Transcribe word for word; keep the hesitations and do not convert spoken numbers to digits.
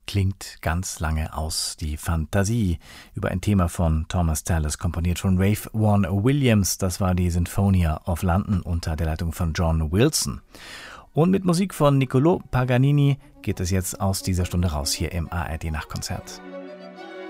klingt ganz lange aus. Die Fantasie über ein Thema von Thomas Tallis, komponiert von Ralph Vaughan Williams. Das war die Sinfonia of London unter der Leitung von John Wilson. Und mit Musik von Niccolò Paganini geht es jetzt aus dieser Stunde raus hier im A R D Nachtkonzert.